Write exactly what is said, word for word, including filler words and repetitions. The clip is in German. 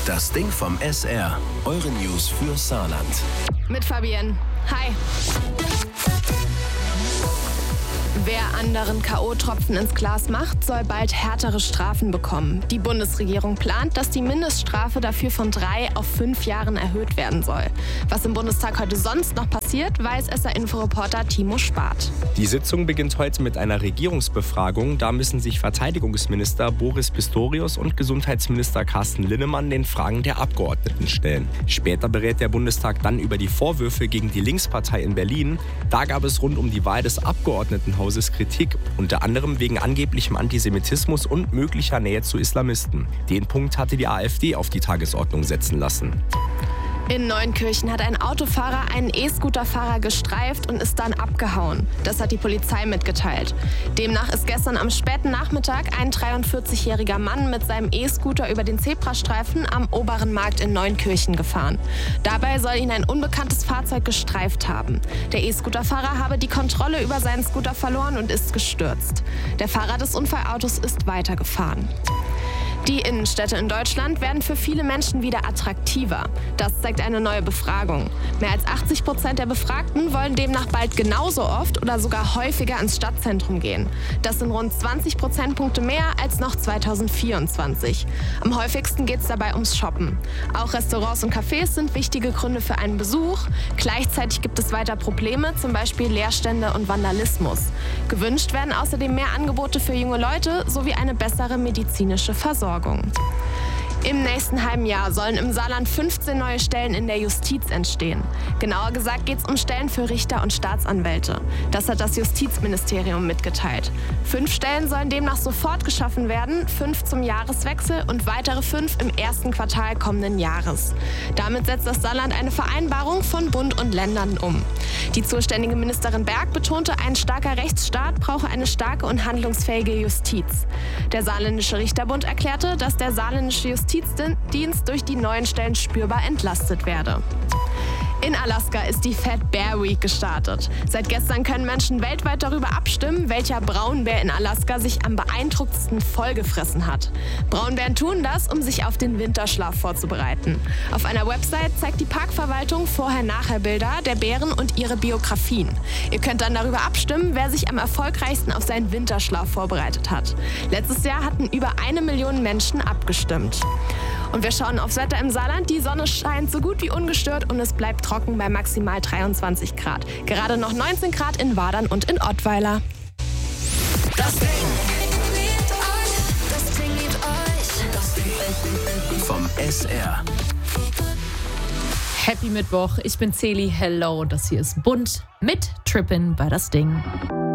Das Ding vom S R. Eure News für Saarland. Mit Fabienne. Hi. Wer anderen K O-Tropfen ins Glas macht, soll bald härtere Strafen bekommen. Die Bundesregierung plant, dass die Mindeststrafe dafür von drei auf fünf Jahren erhöht werden soll. Was im Bundestag heute sonst noch passiert, weiß S R-Inforeporter Timo Spath. Die Sitzung beginnt heute mit einer Regierungsbefragung. Da müssen sich Verteidigungsminister Boris Pistorius und Gesundheitsminister Carsten Linnemann den Fragen der Abgeordneten stellen. Später berät der Bundestag dann über die Vorwürfe gegen die Linkspartei in Berlin. Da gab es rund um die Wahl des Abgeordnetenhauses Kritik, unter anderem wegen angeblichem Antisemitismus und möglicher Nähe zu Islamisten. Den Punkt hatte die AfD auf die Tagesordnung setzen lassen. In Neunkirchen hat ein Autofahrer einen E-Scooter-Fahrer gestreift und ist dann abgehauen. Das hat die Polizei mitgeteilt. Demnach ist gestern am späten Nachmittag ein dreiundvierzigjähriger Mann mit seinem E-Scooter über den Zebrastreifen am Oberen Markt in Neunkirchen gefahren. Dabei soll ihn ein unbekanntes Fahrzeug gestreift haben. Der E-Scooter-Fahrer habe die Kontrolle über seinen Scooter verloren und ist gestürzt. Der Fahrer des Unfallautos ist weitergefahren. Die Innenstädte in Deutschland werden für viele Menschen wieder attraktiver. Das zeigt eine neue Befragung. Mehr als achtzig Prozent der Befragten wollen demnach bald genauso oft oder sogar häufiger ins Stadtzentrum gehen. Das sind rund zwanzig Prozentpunkte mehr als noch zweitausendvierundzwanzig. Am häufigsten geht es dabei ums Shoppen. Auch Restaurants und Cafés sind wichtige Gründe für einen Besuch. Gleichzeitig gibt es weiter Probleme, zum Beispiel Leerstände und Vandalismus. Gewünscht werden außerdem mehr Angebote für junge Leute sowie eine bessere medizinische Versorgung. Im nächsten halben Jahr sollen im Saarland fünfzehn neue Stellen in der Justiz entstehen. Genauer gesagt geht es um Stellen für Richter und Staatsanwälte. Das hat das Justizministerium mitgeteilt. Fünf Stellen sollen demnach sofort geschaffen werden, fünf zum Jahreswechsel und weitere fünf im ersten Quartal kommenden Jahres. Damit setzt das Saarland eine Vereinbarung von Bund und Ländern um. Die zuständige Ministerin Berg betonte, ein starker Rechtsstaat brauche eine starke und handlungsfähige Justiz. Der Saarländische Richterbund erklärte, dass der saarländische Justizdienst durch die neuen Stellen spürbar entlastet werde. In Alaska ist die Fat Bear Week gestartet. Seit gestern können Menschen weltweit darüber abstimmen, welcher Braunbär in Alaska sich am beeindruckendsten vollgefressen hat. Braunbären tun das, um sich auf den Winterschlaf vorzubereiten. Auf einer Website zeigt die Parkverwaltung Vorher-Nachher-Bilder der Bären und ihre Biografien. Ihr könnt dann darüber abstimmen, wer sich am erfolgreichsten auf seinen Winterschlaf vorbereitet hat. Letztes Jahr hatten über eine Million Menschen abgestimmt. Und wir schauen aufs Wetter im Saarland. Die Sonne scheint so gut wie ungestört und es bleibt trocken bei maximal dreiundzwanzig Grad. Gerade noch neunzehn Grad in Wadern und in Ottweiler. Das Ding. Das Ding liebt euch. Das Ding vom S R. Happy Mittwoch, ich bin Celi, hello und das hier ist Bunt mit Trippin' bei das Ding.